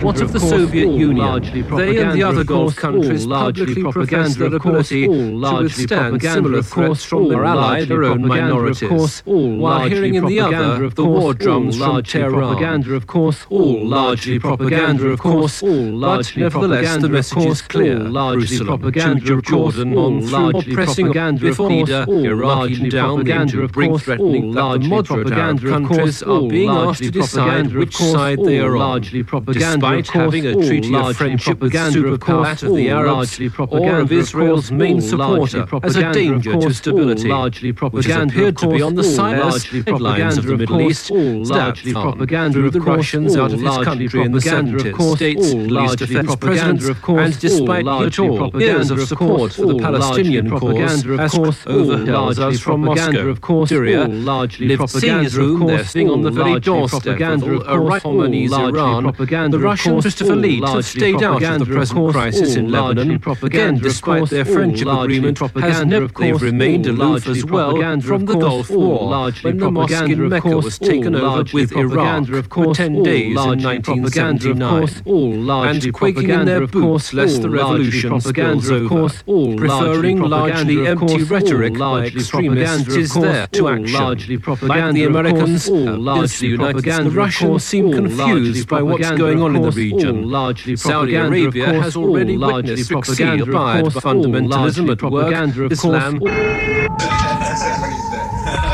what of the Soviet Union? They and the other Gulf countries publicly profess their ability to withstand similar threats from their ally, their own minorities, while hearing in the other the war drums from Tehran. All largely propaganda, of course, but nevertheless the message is clear. Jerusalem, to Jordan, or pressing before leader, Iraq even down the into threatening that the moderate Arab countries are being asked to decide which side they are on. Despite having a treaty of friendship with superpower that of the Arabs, or of Israel's main supporter, as a danger to stability, which has appeared to be on the sideless headlines of the Middle East, Stabfam threw the Russians out of his country in the 70s, states Italy's defense president, and despite little years of support for the Palestinian cause, has overheld us from Moscow, Syria, lived seeing his room there sitting on the very doorstep of a right Khomeini's Iran. The Russian Christopher Lee have stayed out of the present crisis in Lebanon. Again, despite their friendship agreement, they've remained aloof as well from the Gulf War, when the mosque in Mecca was taken over with Iraq for 10 days in 1979, and quaking in their boots lest the revolution spills over, preferring largely empty rhetoric by extremists is there to action. Like the Americans, the United States, the Russians seem confused by what's going on in the region. Saudi Arabia has already witnessed succeed by fundamentalism at work, Islam.